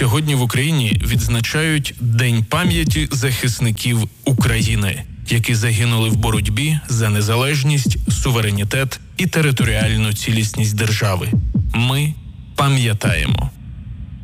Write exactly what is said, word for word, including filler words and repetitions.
Сьогодні в Україні відзначають День пам'яті захисників України, які загинули в боротьбі за незалежність, суверенітет і територіальну цілісність держави. Ми пам'ятаємо.